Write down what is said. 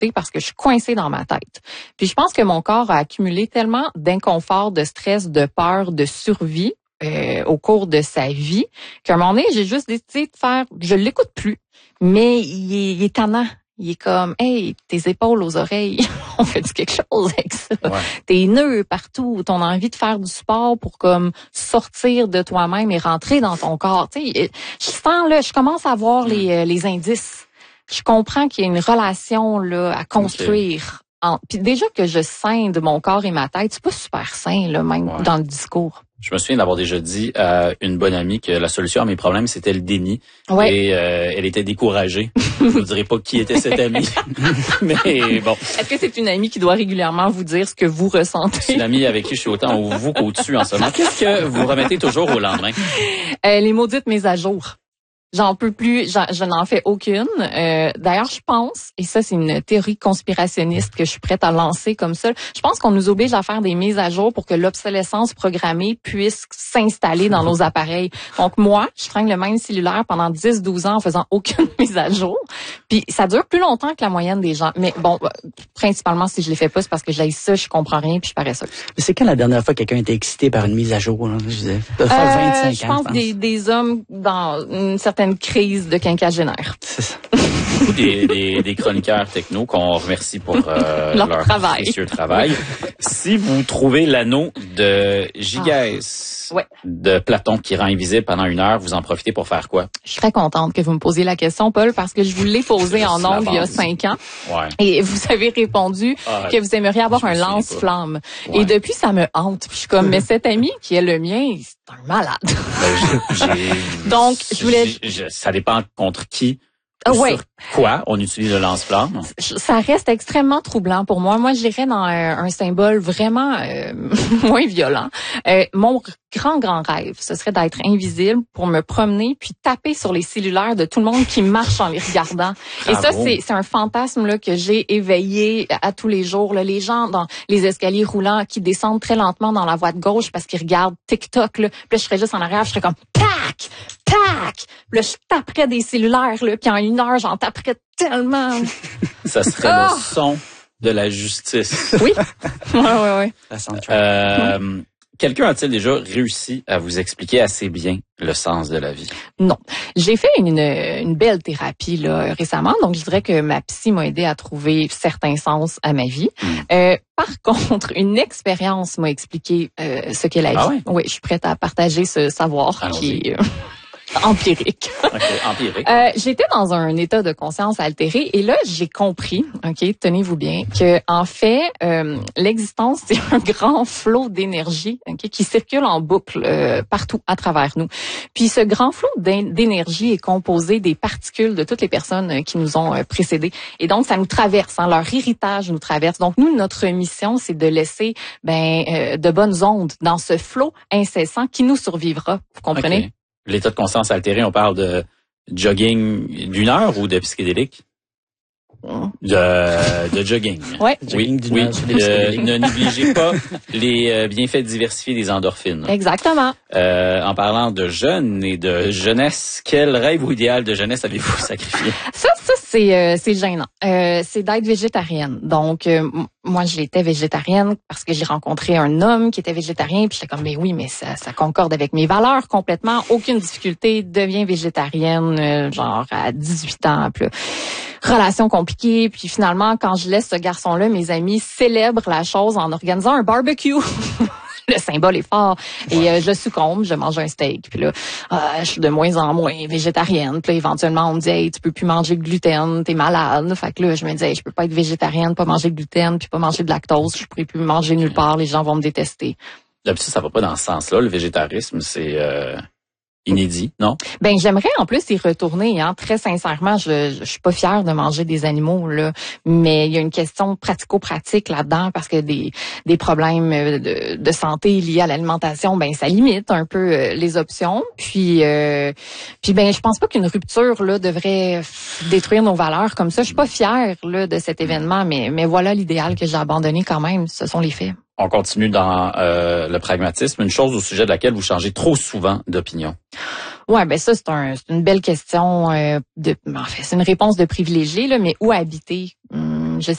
parce que je suis coincée dans ma tête. Puis je pense que mon corps a accumulé tellement d'inconfort, de stress, de peur, de survie au cours de sa vie qu'à un moment donné, j'ai juste décidé de faire, je l'écoute plus, mais il est tannant. Il est comme, hey, tes épaules aux oreilles, on fait quelque chose avec ça. Ouais. Tes nœuds partout, ton envie de faire du sport pour comme sortir de toi-même et rentrer dans ton corps. Tu sais, je sens là, je commence à voir les indices. Je comprends qu'il y a une relation là à construire. Okay. Puis déjà que je scinde mon corps et ma tête, c'est pas super sain là, même dans le discours. Je me souviens d'avoir déjà dit à une bonne amie que la solution à mes problèmes, c'était le déni. Ouais. Et elle était découragée. Je vous dirai pas qui était cette amie. Mais bon. Est-ce que c'est une amie qui doit régulièrement vous dire ce que vous ressentez? C'est une amie avec qui je suis autant au vous qu'au-dessus en ce moment. Qu'est-ce que vous remettez toujours au lendemain? Les maudites mises à jour. J'en peux plus, je n'en fais aucune. D'ailleurs, je pense, et ça c'est une théorie conspirationniste que je suis prête à lancer comme ça, je pense qu'on nous oblige à faire des mises à jour pour que l'obsolescence programmée puisse s'installer dans nos appareils. Donc moi, je traîne le même cellulaire pendant 10-12 ans en faisant aucune mise à jour. Puis ça dure plus longtemps que la moyenne des gens. Mais bon, principalement si je les fais pas, c'est parce que j'aille ça, je comprends rien puis je suis paresseuse. Mais c'est quand la dernière fois que quelqu'un était excité par une mise à jour? Là? Je 25 je pense des hommes dans une certaine crise de quinquagénaire. C'est ça. Des chroniqueurs techno qu'on remercie pour leur précieux travail. Si vous trouvez l'anneau de Gigès de Platon qui rend invisible pendant 1 heure, vous en profitez pour faire quoi? Je suis très contente que vous me posiez la question, Paul, parce que je vous l'ai posée en ondes il y a 5 ans. Ouais. Et vous avez répondu que vous aimeriez avoir un lance-flamme. Ouais. Et depuis, ça me hante. Puis je suis comme, mais cet ami qui est le mien, c'est un malade. Donc, je voulais... ça dépend contre qui. Sur quoi on utilise le lance-flamme? Ça reste extrêmement troublant pour moi. Moi, j'irais dans un symbole vraiment moins violent. Mon grand rêve, ce serait d'être invisible pour me promener puis taper sur les cellulaires de tout le monde qui marche en les regardant. Bravo. Et ça, c'est un fantasme là que j'ai éveillé à tous les jours. Là. Les gens dans les escaliers roulants qui descendent très lentement dans la voie de gauche parce qu'ils regardent TikTok. Là. Puis là, je serais juste en arrière, je serais comme tac, tac. Puis là, je taperais des cellulaires. Là, puis en 1 heure, j'en taperais tellement. Ça serait le son de la justice. Oui. Ouais. Quelqu'un a-t-il déjà réussi à vous expliquer assez bien le sens de la vie? Non. J'ai fait une belle thérapie là récemment, donc je dirais que ma psy m'a aidé à trouver certains sens à ma vie. Par contre, une expérience m'a expliqué ce qu'est la vie. Ouais? Oui, je suis prête à partager ce savoir qui est empirique. Okay, empirique. J'étais dans un état de conscience altéré et là, j'ai compris, tenez-vous bien, que en fait, l'existence, c'est un grand flot d'énergie qui circule en boucle partout à travers nous. Puis ce grand flot d'énergie est composé des particules de toutes les personnes qui nous ont précédés. Et donc, ça nous traverse, leur héritage nous traverse. Donc, nous, notre mission, c'est de laisser de bonnes ondes dans ce flot incessant qui nous survivra. Vous comprenez? Okay. L'état de conscience altéré, on parle de jogging d'1 heure ou de psychédélique? De jogging. Ouais. Oui. Ne négligez pas les bienfaits diversifiés des endorphines. Exactement. En parlant de jeunes et de jeunesse, quel rêve ou idéal de jeunesse avez-vous sacrifié? Ça c'est gênant. C'est d'être végétarienne. Donc moi j'étais végétarienne parce que j'ai rencontré un homme qui était végétarien puis j'étais comme mais oui mais ça concorde avec mes valeurs complètement, aucune difficulté, deviens végétarienne genre à 18 ans puis relation compliquée puis finalement quand je laisse ce garçon-là, mes amis célèbrent la chose en organisant un barbecue. Le symbole est fort. Et je succombe, je mange un steak. Puis là, je suis de moins en moins végétarienne. Puis là, éventuellement, on me dit, hey, tu peux plus manger de gluten, t'es malade. Fait que là, je me dis, hey, je peux pas être végétarienne, pas manger de gluten, puis pas manger de lactose. Je pourrais plus manger nulle part. Les gens vont me détester. D'habitude, ça va pas dans ce sens-là. Le végétarisme, c'est inédit, non? Ben j'aimerais en plus y retourner. Très sincèrement, je suis pas fière de manger des animaux là, mais il y a une question pratico-pratique là-dedans parce que des problèmes de santé liés à l'alimentation, ça limite un peu les options. Puis je pense pas qu'une rupture là devrait détruire nos valeurs comme ça. Je suis pas fière là de cet événement, mais voilà l'idéal que j'ai abandonné quand même. Ce sont les faits. On continue dans le pragmatisme, une chose au sujet de laquelle vous changez trop souvent d'opinion. Ouais, ça c'est une belle question en fait, c'est une réponse de privilégié là, mais où habiter